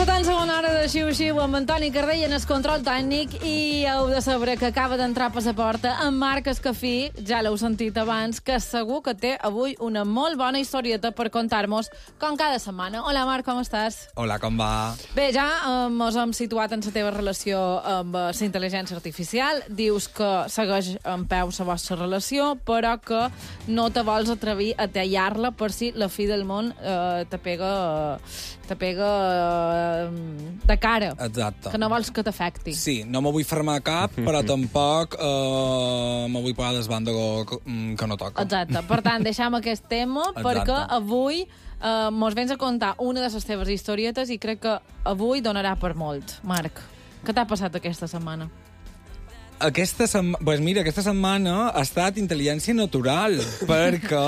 la tan segona hora de Xiu-Xiu amb Antoni Cardell en el control tècnic i heu de saber que acaba d'entrar per la porta en Marc Escafí, ja l'heu sentit abans, que segur que té avui una molt bona historieta per contar-nos com cada setmana. Hola Marc, com estàs? Hola, com va? Bé, ja mos hem situat en la teva relació amb la intel·ligència artificial. Dius que segueix en peu la vostra relació, però que no te vols atrevir a tallar-la per si la fi del món te pega de cara. Exacte. Que no vols que t'afecti. Sí, no me vull fermar cap, però tampoc me vull pagar del bàndol que no toca. Exacte. Per tant, deixem aquest tema perquè avui mos vens a contar una de les teves historietes i crec que avui donarà per molt. Marc, què t'ha passat aquesta setmana? Aquesta setmana ha estat intel·ligència natural, perquè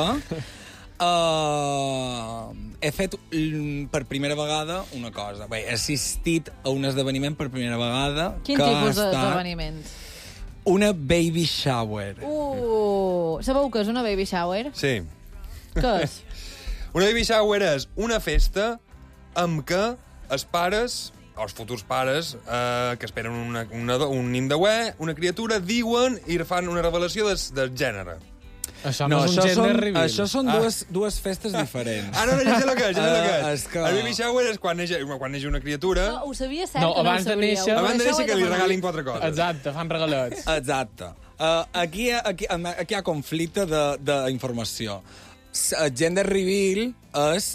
he fet per primera vegada una cosa. Bé, he assistit a un esdeveniment per primera vegada. Quin tipus d'esdeveniment? Una baby shower. Sabeu què és una baby shower? Sí. Què és? Una baby shower és una festa amb què els pares, els futurs pares, que esperen un nin de ué, una criatura, diuen i fan una revelació del gènere. Això no és un gender reveal. Això són dues festes diferents. No, ja sé el que és, és que... El baby shower és quan neix una criatura... No, ho sabia cert, No, que no ho abans de sabríeu. néixer- Abans de néixer que li regalin 4 coses. Exacte, fan regalets. Exacte. Aquí hi ha conflicte d'informació. El gender reveal és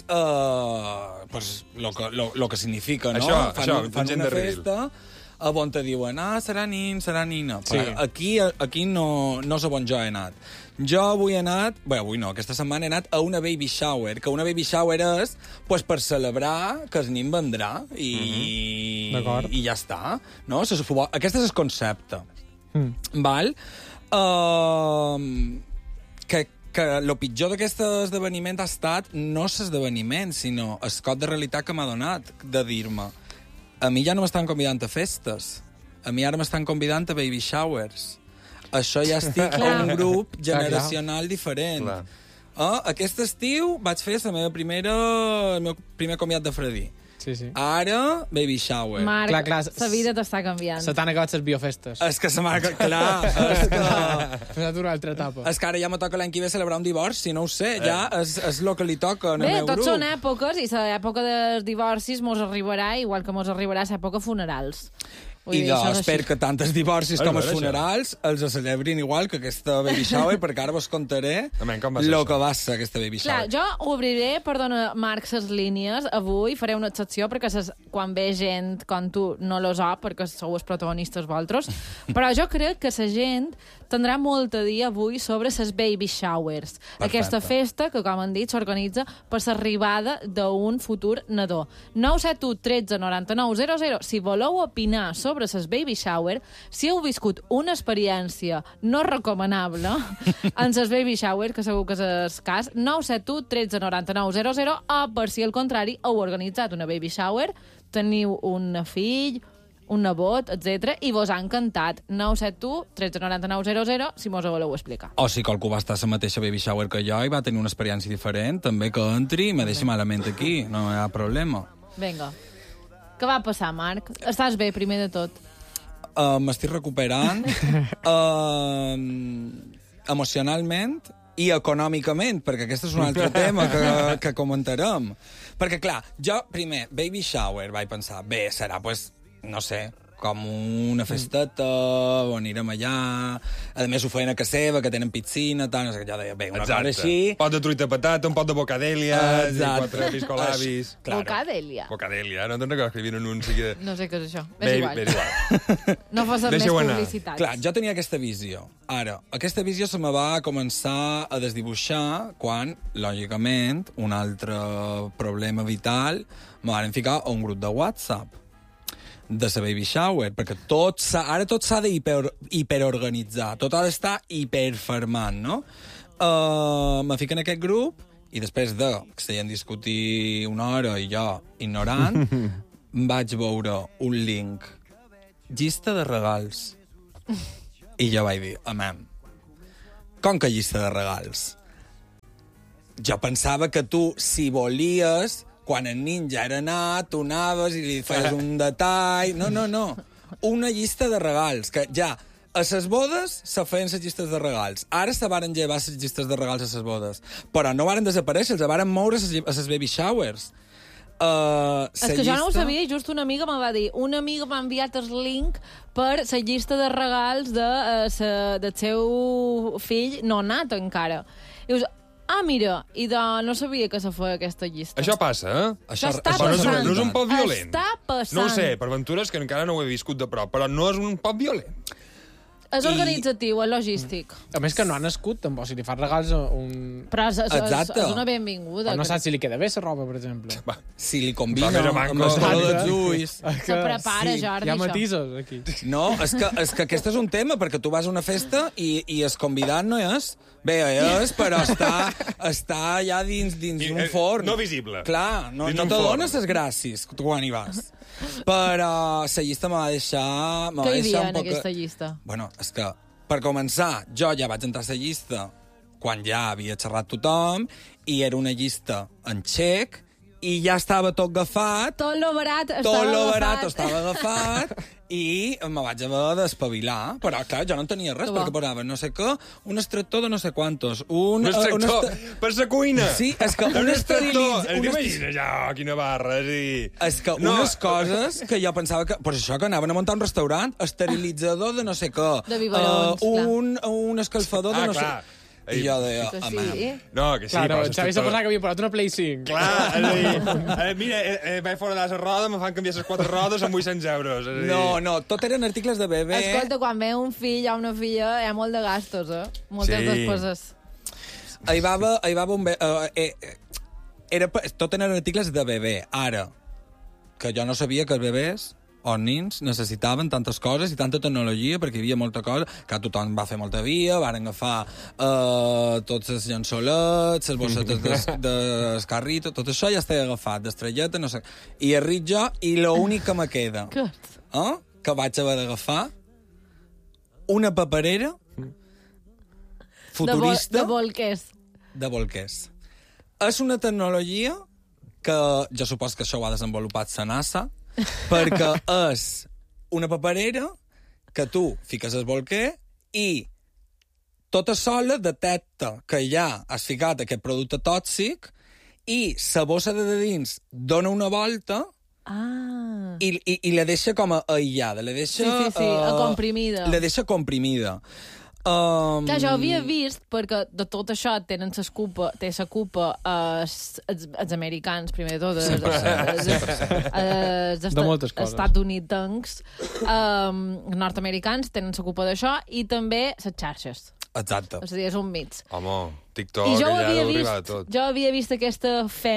lo que significa, no? Això, fan gender una reveal. festa on te diuen, serà nin, serà nina. Sí. Però aquí no sé on jo he anat. Jo avui he anat... Bé, avui no, aquesta setmana he anat a una baby shower, que una baby shower és pues, per celebrar que el nin vendrà i ja està. No? Aquest és el concepte. Val? Que el pitjor d'aquest esdeveniment ha estat no l'esdeveniment, sinó el cop de realitat que m'ha donat, de dir-me a mi ja no m'estan convidant a festes, a mi ara m'estan convidant a baby showers. Això ja estic a un grup generacional diferent. Aquest estiu vaig fer el meu primer comiat de fredí. Sí, sí. Ara, baby shower. Marc, Clar, la vida t'està canviant. Se t'han acabat les biofestes. És que se m'ha... Clar, és que... Passat una altra etapa. És que ara ja me toca l'any que ve celebrar un divorci, no ho sé, ja és el que li toca en el meu grup. Tots són èpoques, i l'època dels divorcis mos arribarà, igual que mos arribarà l'època funerals. I jo espero que tant els divorcis com els funerals els celebrin igual que aquesta baby shower, perquè ara vos contaré el que va ser aquesta baby shower. Clar, jo obriré, perdona, Marc, les línies. Avui faré una excepció, perquè quan ve gent com tu no lo sap, perquè sou els protagonistes vosaltres, però jo crec que la gent tindrà molt a dir avui sobre les baby showers. Perfecte. Aquesta festa que, com han dit, s'organitza per l'arribada d'un futur nadó. 971 13 99 00. Si voleu opinar sobre les baby shower, si heu viscut una experiència no recomanable en les baby shower, que segur que és el cas, 971 13 99 00, o per si al contrari heu organitzat una baby shower, teniu un fill, un nebot, etc. i vos ha encantat. 971 13 99 00, si mos ho voleu explicar. O si qualcú va estar a la mateixa baby shower que jo i va tenir una experiència diferent, també que entri i me deixi malament aquí, no hi ha problema. Vinga. Què va passar, Marc? Estàs bé, primer de tot? M'estic recuperant emocionalment i econòmicament, perquè aquest és un altre tema que comentarem. Perquè, clar, jo, primer, baby shower, vaig pensar, bé, serà, pues, no sé, com una festeta, on anirem allà... A més, ho feien a casa seva, que tenen piscina, tal, no sé, jo deia, bé, una cosa així... Pot de truita patata, un pot de bocadèlia, i 4 piscolabis... Bocadèlia. Bocadèlia, no te'n recordes que hi havia un anunci que... No sé què és això. És igual. No fos més Deixeu anar. publicitats. Clar, jo tenia aquesta visió. Ara, aquesta visió se me va començar a desdibuixar quan, lògicament, un altre problema vital me van ficar a un grup de WhatsApp de la baby shower, perquè ara tot s'ha d'hiperorganitzar, tot ha d'estar hiperfermant, no? Me fico en aquest grup i després de que s'havien discutit una hora i jo ignorant, vaig veure un link, llista de regals. I jo vaig dir, com que llista de regals? Jo pensava que tu, si volies, quan el nin ja era nat, tu anaves i li feies un detall... No. Una llista de regals, que ja... A les bodes se feien les llistes de regals. Ara se varen llevar les llistes de regals a les bodes. Però no varen desaparèixer, els varen moure a les baby showers. És que jo no ho sabia i just una amiga me va dir. Una amiga m'ha enviat el link per la llista de regals del seu fill no nat encara. I dius, mira, i no sabia que se feia aquesta llista. Això passa, eh? Això està passant. No és un poc violent. Està passant. No ho sé, per aventures que encara no ho he viscut de prop, però no és un poc violent. És organitzatiu, és logístic. A més que no ha nascut, tampoc, si li fas regals un... Però és una benvinguda. Però no saps si li queda bé la roba, per exemple. Si li combina amb el color dels ulls. Se prepara, Jordi, hi ha matisos, aquí. No, és que aquest és un tema, perquè tu vas a una festa i el convidat no és... Bé, és, però està ja dins un forn. No visible. Clar, no te dones les gràcies quan hi vas. Però la llista m'ha de deixar... Què hi havia en aquesta llista? Bueno, és que, per començar, jo ja vaig entrar a la llista quan ja havia xerrat tothom i era una llista en txec i ja estava tot agafat. Tot lo barat estava agafat. I me vaig haver d'espavilar. Però, clar, jo no tenia res, perquè posava no sé què, un extractor de no sé quantos. Un extractor per la cuina. Sí, és que un extractor. T'imagines ja, quina barra, És que unes coses que jo pensava que... Per això que anaven a muntar un restaurant, esterilitzador de no sé què. De biberons, un escalfador de no sé... I jo deia, no, que sí. Claro, Xavi s'ha posat que havia posat una Play 5. Clar, és a dir, mira, vaig fora de la roda, me fan canviar les 4 rodes amb 800 euros. No, tot eren articles de bebè. Escolta, quan ve un fill o una filla, hi ha molt de gastos, moltes despeses. Hi va un tot eren articles de bebè. Ara, que jo no sabia que els bebès o nins necessitaven tantes coses i tanta tecnologia, perquè hi havia molta cosa, que tothom va fer molta via, van agafar tots els llençolets, les bossetes d'escarrito, tot això ja estava agafat, d'estrelleta, no sé... I arrib jo, i l'únic que me queda, que vaig haver d'agafar, una paperera futurista... De bolquers. De bolquers. És una tecnologia que jo supos que això ho ha desenvolupat la NASA, perquè és una paperera que tu fiques el bolquer i tota sola detecta que ja has ficat aquest producte tòxic i la bossa de dins dona una volta i la deixa com a aïllada. La deixa, comprimida. La deixa comprimida. Clar, jo havia vist, perquè de tot això té la culpa els americans, primer de tot, els Estats Units, nord-americans tenen la culpa d'això, i també les xarxes. Exacte. És a dir, és un mig. Home, TikTok, allà deu arribar de tot. Jo havia vist aquesta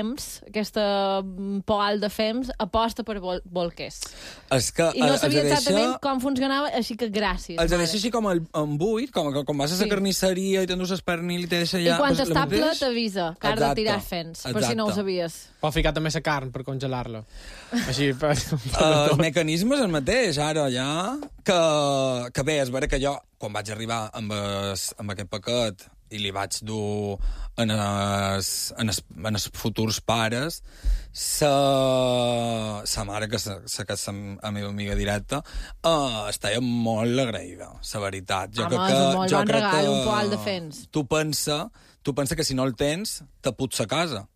poal de FEMS aposta per bolquers. I no sabia exactament com funcionava, així que gràcies. Els deixa així com en buit, com vas a la carnisseria i t'endús el pernil i te deixa allà... I quan està ple t'avisa que has de tirar FEMS, per si no ho sabies. Pot ficar també la carn per congelar-la. Així... El mecanisme és el mateix, ara, ja... Que bé, és vera que jo, quan vaig arribar amb aquest paquet i li vaig dur en els futurs pares, sa mare, que és la meva amiga directa, estava molt agraïda, la veritat. És un molt bon regal, un poal de FEMS. Tu pensa que si no el tens, te puts a casa.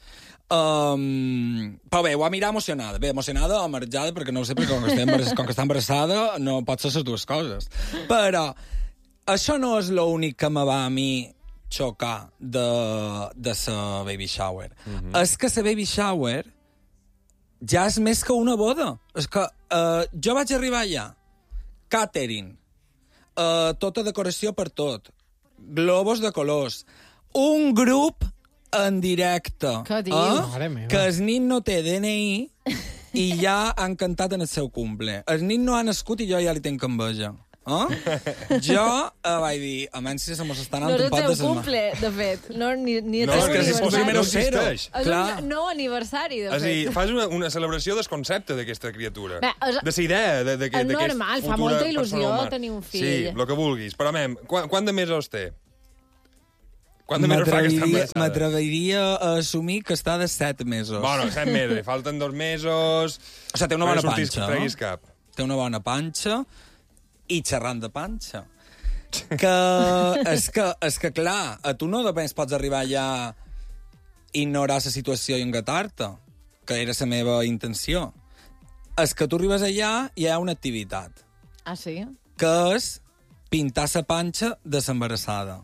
Però bé, ho va mirar emocionada. Bé, emocionada o marejada, perquè no ho sé, perquè com que està embarassada no pot ser les dues coses. Però això no és l'únic que me va a mi xocar de la baby shower. És que la baby shower ja és més que una boda. És que jo vaig arribar allà, catering, tota decoració per tot, globus de colors, un grup en directe. Què dius? Que el nin no té DNI i ja han cantat en el seu cumple. El nin no ha nascut i jo ja li tenc enveja. Jo vaig dir, a menys si se mos estan anant un pot de... No és el seu cumple, de fet. Ni el seu aniversari. És un nou aniversari, de fet. És a dir, fas una celebració del concepte d'aquesta criatura. De la idea d'aquest futur. És normal, fa molta il·lusió tenir un fill. Sí, el que vulguis. Però, quant de mesos té? Quant de mesos fa que està embarassada? M'atreviria a assumir que està de 7 mesos. Bueno, 7 mesos, li falten 2 mesos... O sigui, té una bona panxa, treguis cap. Té una bona panxa i xerrant de panxa. Que és que, clar, a tu no depens pots arribar allà i ignorar la situació i engatar-te, que era la meva intenció. És que tu arribes allà i hi ha una activitat. Ah, sí? Que és pintar la panxa de l'embarassada.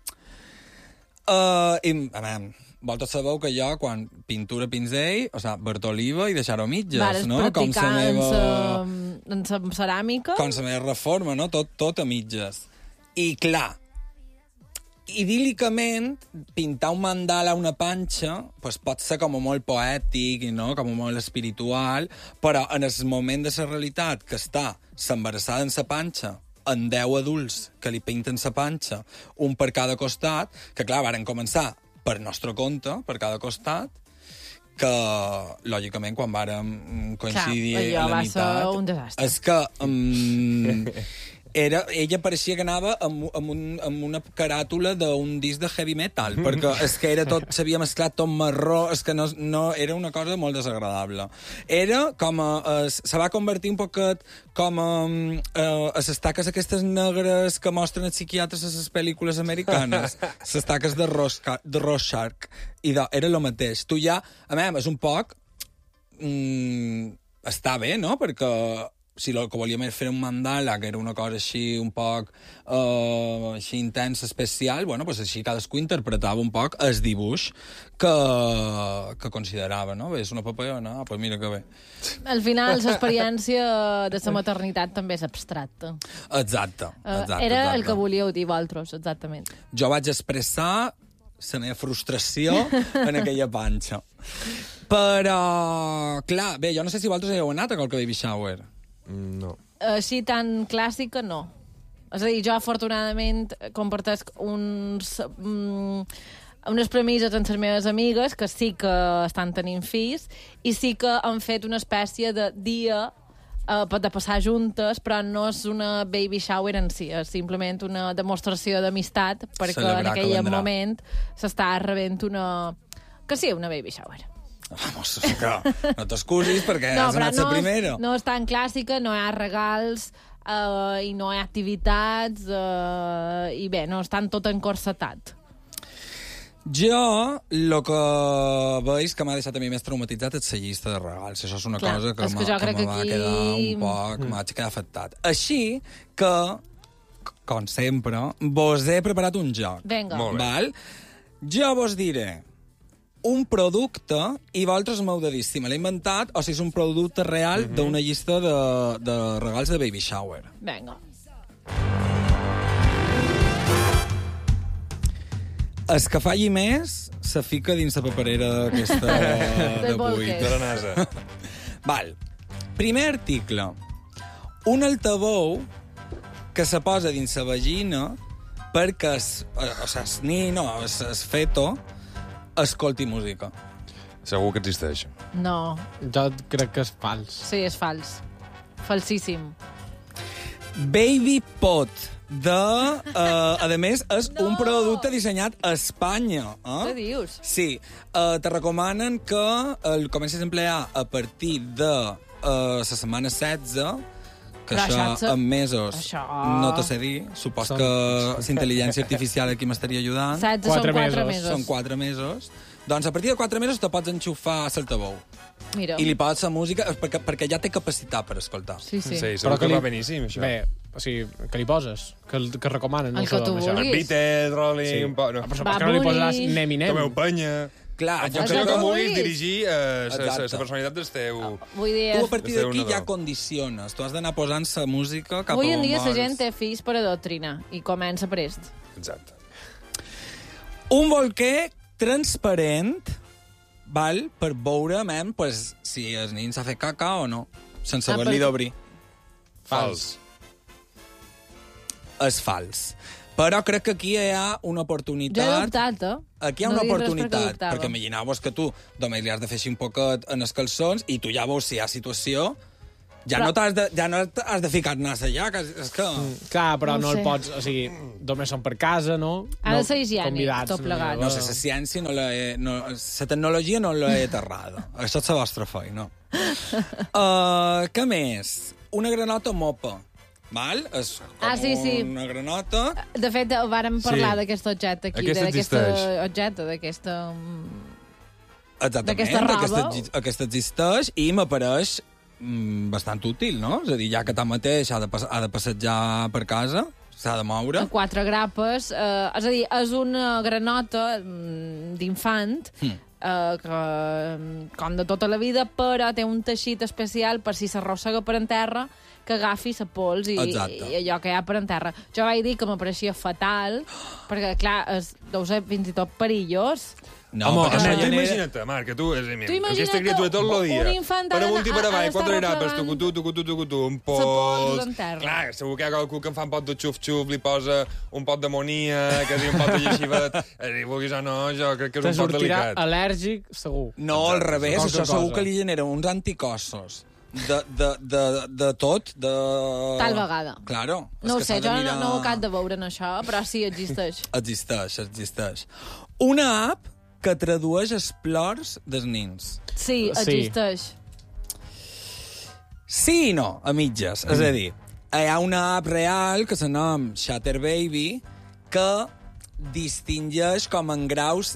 I, a veure, vosaltres sabeu que jo, quan pintura pinzell, o sigui, Bertoliva i deixar-ho a mitges, Vares no? practicar en sa ceràmica? Com la meva reforma, no? Tot a mitges. I, clar, idíl·licament, pintar un mandala a una panxa pues, pot ser com molt poètic i no? Com molt espiritual, però en el moment de la realitat que està s'embarassada en la panxa, en 10 adults que li pinten la panxa, un per cada costat, que clar, varen començar per nostre compte, per cada costat, que, lògicament, quan vàrem coincidir clar, a la va meitat... ser un desastre. És que... ella pareixia que anava amb una caràtula d'un disc de heavy metal, perquè és que era tot, s'havia mesclat tot marró, és que no, era una cosa molt desagradable. Era com se va convertir un poquet com a les taques aquestes negres que mostren els psiquiatres a les pel·lícules americanes, les taques de Rorschach, i era el mateix. Tu ja, a mi, és un poc... està bé, no?, perquè... si el que volíem era fer un mandala, que era una cosa així un poc així intensa, especial, bueno, pues així cadascú interpretava un poc el dibuix que considerava, no? És una papallona, no? Pues mira que bé. Al final, l'experiència de la maternitat també és abstracta. Exacte. Era el que volíeu dir vosaltres, exactament. Jo vaig expressar la meva frustració en aquella panxa. Però, clar, bé, jo no sé si vosaltres heu anat a qualque baby shower. No. Així tan clàssica, no. És a dir, jo, afortunadament, compartesc unes premisses amb les meves amigues que sí que estan tenint fills i sí que han fet una espècie de dia de passar juntes, però no és una baby shower en si, és simplement una demostració d'amistat, perquè en aquell moment s'està rebent una baby shower. Vamos, que no t'excusis perquè has anat la primera. No és tan clàssica, no hi ha regals i no hi ha activitats i bé, no és tan tot encorsetat. Jo, el que veig que m'ha deixat a mi més traumatitzat és la llista de regals. Això és una cosa que me va quedar un poc... M'haig quedat afectat. Així que, com sempre, vos he preparat un joc. Vinga. Val? Jo vos diré un producte i vosaltres m'heu de dir si me l'he inventat o si és un producte real d'una llista de regals de baby shower. Vinga. El que falli més se fica dins la paperera aquesta d'avui. De la NASA. Val. Primer article. Un altaveu que se posa dins la vagina perquè es feto escolti música. Segur que existeix. No. Jo crec que és fals. Sí, és fals. Falsíssim. Baby Pot a més, és un producte dissenyat a Espanya. Què dius? Sí. Te recomanen que el comencis a emplear a partir de la setmana 16, que això en mesos no te sé dir. Supos que la intel·ligència artificial aquí m'estaria ajudant. 16 són 4 mesos. Són 4 mesos. Doncs a partir de 4 mesos te pots enxufar a l'altaveu. Mira. I li pots la música perquè ja té capacitat per escoltar. Sí. Sí, segur que va beníssim, això. Bé, o sigui, que li poses? Que recomanen? El que tu vulguis. El Beatles, Rolling... Sí. Un poc, no. Però que no li poses Eminem? Tomeu penya... Clar, en funció que vulguis dirigir la personalitat del teu... Vull dir... Tu a partir d'aquí ja condiciones. Tu has d'anar posant la música cap a on Avui en dia la vols. gent té fills per adoctrinar i comença prest. Exacte. Un bolquer transparent, val, per veure, pues, si el nin s'ha fet caca o no, sense haver-li d'obrir. Fals. És fals. Però crec que aquí hi ha una oportunitat... Jo he dubtat, Aquí hi ha una oportunitat, perquè imagineu-vos que tu només li has de fer així un poquet en els calçons i tu ja veus si hi ha situació Ja no has de ficar nas allà, que és que... Clar, però No no ho el sé. pots... O sigui, només són per casa, no? Ha de ser No higiènic, convidats, tot plegat. No sé, la ciència la tecnologia no l'he aterrada. Això és la vostra feina. Què més? Una granota mopa. Val? És com sí. una granota... De fet, vàrem parlar Sí. d'aquest objecte aquí, Aquest d'aquest existeix. objecte, d'aquesta... Exactament, D'aquesta roba. aquesta existeix i m'apareix bastant útil, no? És a dir, ja que tanmateix ha de passejar per casa, s'ha de moure. A 4 grapes. És a dir, és una granota d'infant que, com de tota la vida, però té un teixit especial per si s'arrossega per en terra que agafi la pols i allò que hi ha per en terra. Jo vaig dir que m'apareixia fatal, perquè, clar, deu ser fins i tot perillós. No, Home, perquè tu imagina't, Marc, que tu... Aquesta criatura tot el dia. un infant per amunt i per ha avall, d'estar 4 grapes, arrossegant tucutu, un sa pols pot... en terra. Clar, segur que hi ha qualcú que em fa un pot de xuf-xuf, li posa un pot d'amonia, que és un pot de llexivet. Vulguis o no, jo crec que és Te un pot sortirà delicat. al·lèrgic, segur. No, al revés, Qualque això segur cosa. que li genera uns anticossos. De tot, de... Tal vegada. Claro. No ho és que sé, s'ha de jo mirar... no ho acabo de veure en això, però sí existeix. Existeix. Una app que tradueix els plors dels nins. Sí, existeix. Sí i no, a mitges. És a dir, hi ha una app real que se nom Shatter Baby que distingeix com en graus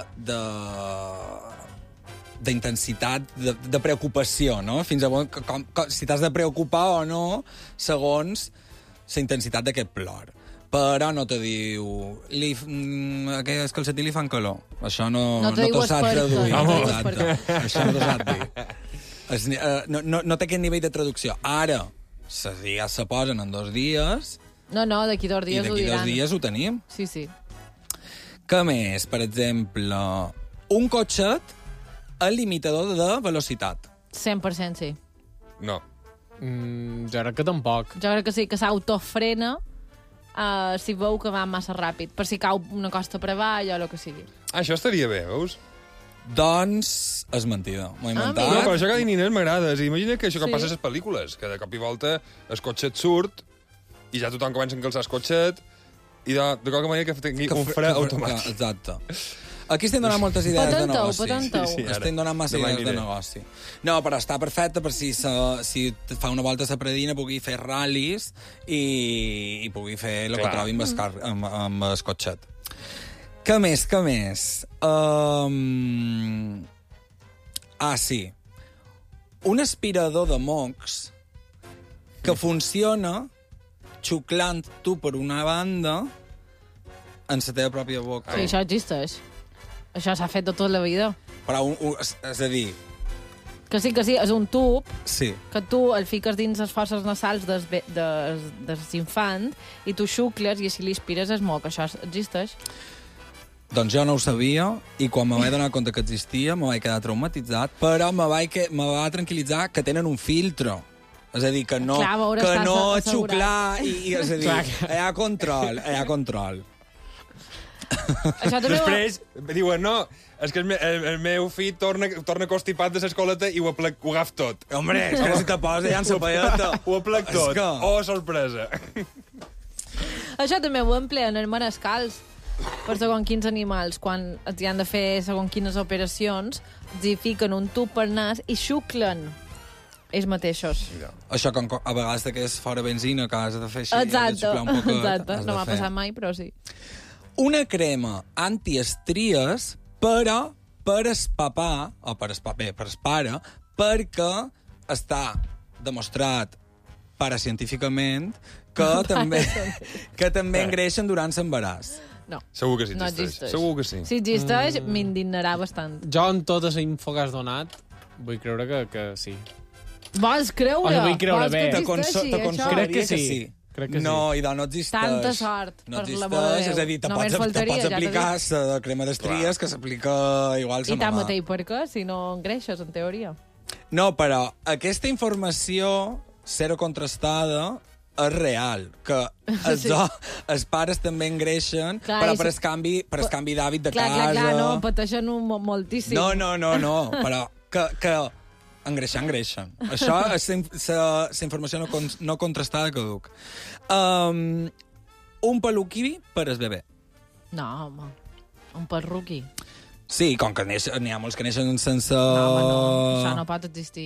d'intensitat, de preocupació, no? Fins a si t'has de preocupar o no segons la intensitat d'aquest plor. Però no te diu... Aquest calcetí li fan calor. Això no te diu t'ho saps esperca, traduir. no te diu Exacte. esperca. Això no t'ho saps dir. No té aquest nivell de traducció. Ara, les dies se posen en 2 dies No, d'aquí 2 i dies ho d'aquí 2 diran. dies ho tenim. Sí. Què més? Per exemple, un cotxet al limitador de velocitat. 100% sí. No. Jo crec que tampoc. Jo crec que sí, que s'autofrena si veu que va massa ràpid, per si cau una costa per avall o el que sigui. Això estaria bé, veus? Doncs és mentida. M'ho he inventat. No, però això que diners m'agrada. Imagina que això que Sí. passa a les pel·lícules, que de cop i volta el cotxet surt i ja tothom comença a encalçar el cotxet i de qualque manera que tingui un fre automàtic. Exacte. Aquí estem donant moltes idees de negoci. Patenteu. Sí, ara. Estem donant massa Demà idees de aniré. negoci. No, però està perfecte per si et fa una volta a la Predina pugui fer ral·lis i pugui fer el que Clar. trobi amb el cotxet. Què més? Sí. Un aspirador de mocs que funciona xuclant tu per una banda en la teva pròpia boca. Sí, això existeix. Això s'ha fet de tota la vida. Però, és a dir, Que sí, és un tub sí, que tu el fiques dins les fosses nasals dels infants i tu xucles i així li aspires el moc. Això existeix. doncs jo no ho sabia i quan me vaig donar compte que existia me vaig quedar traumatitzat, però me va tranquil·litzar que tenen un filtro. És a dir, que no, Clar, veure, que estàs no assegurat. xuclar i és a dir, hi ha control. Això també Després diuen, no, és que el meu fill torna constipat de l'escoleta i ho agaf tot. Hombre, és que si te posa ja en la palleta. Ho aplec tot. És que... Oh, sorpresa. Això també ho empleen en manescals per segons quins animals. Quan els hi han de fer segons quines operacions, els hi fiquen un tub per nas i xuclen ells mateixos. Això, com a vegades que és fora benzina, que has de fer així, has de Exacte, xuclar un poquet, exacte. has No de m'ha fer. passat mai, però sí. Una crema antiestries, però per el papà, o per el pare, perquè està demostrat paracientíficament que també engreixen durant l'embaràs. No. Segur que sí No existeix. existeix. Segur que sí. Si existeix, m'indignarà bastant. Jo, en tota la info que has donat, vull creure que sí. Vols creure? Vull creure Vols bé. que Te existeixi, això? Crec que sí. Crec que sí. No, idò, no existeix. Tanta sort, no per existeix. l'amor de Déu. És a dir, te Només pots faltaria, ja t'ho aplicar dic. la crema d'estries que s'aplica igual I la tant mamà. mateix per què, si no engreixes, en teoria. No, però aquesta informació, zero contrastada, és real, que els pares també engreixen, Clar, però i per el canvi d'hàbit de Clar, casa. no, pateixen moltíssim. No, però que Engreixen. Això és la informació no contrastada que duc. Un peluquí per al bebè. No, home. Un perruqui. Sí, com que n'hi ha molts que neixen sense... No, home, no. Això no pot existir.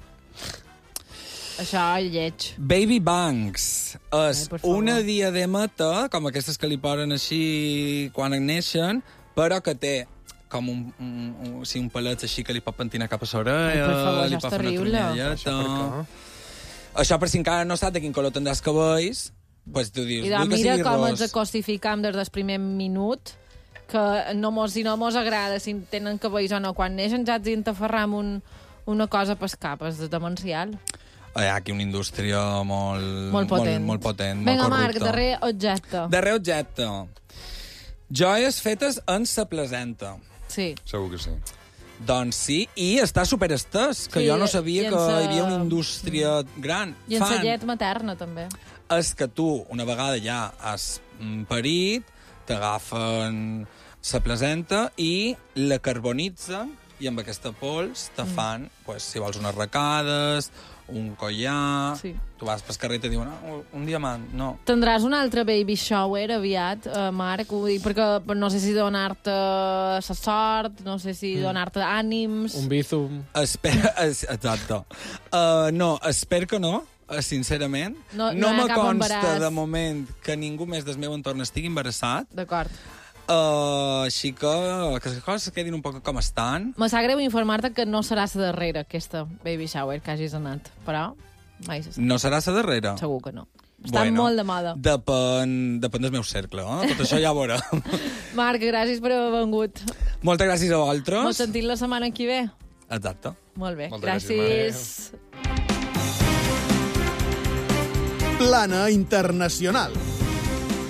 Això és lleig. Baby banks. És per favor. una diademata, com aquestes que li posen així quan neixen, però que té com un palet així que li pot pentinar cap a l'orella, Per favor, li això és pot fer una terrible. tronyelleta. Això per si encara no saps de quin color tindràs cabells, pues tu dius, I vull que mira sigui com ros. ens cosificam des del primer minut, que si no mos agrada si tenen cabells o no quan neixen, ja ens entaferram una cosa per capes de demencial. Hi ha aquí una indústria molt potent. molt potent, Vinga, molt Marc, corrupta. darrer objecte. Darrer objecte. Joies fetes en sa placenta. Sí. Segur que sí. Doncs sí, i està superestès, que Sí, jo no sabia i que en sa- hi havia una indústria gran. I en sa llet materna, també. És que tu, una vegada ja has parit, t'agafen la placenta i la carbonitzen i amb aquesta pols te fan, pues, si vols, unes arracades, un collar... Sí. Tu vas pel carrer i te diuen, un diamant, no. Tindràs un altre baby shower aviat, Marc, vull dir, perquè no sé si donar-te la sort, no sé si donar-te ànims... Un bízum. Exacte. No, espero que no, sincerament. No no hi ha me cap consta embaràs. de moment que ningú més del meu entorn estigui embarassat. D'acord. Així que les coses quedin un poc com estan. Me sap greu informar-te que no serà la darrera, aquesta baby shower que hagis anat, però mai se sap. No serà la darrera? Segur que no. Està molt de moda. Depèn del meu cercle, Tot això ja ho veurem. Marc, gràcies per haver vengut. Moltes gràcies a vosaltres. Mos sentim la setmana que ve. Exacte. Molt bé, Moltes gràcies. Plana Internacional.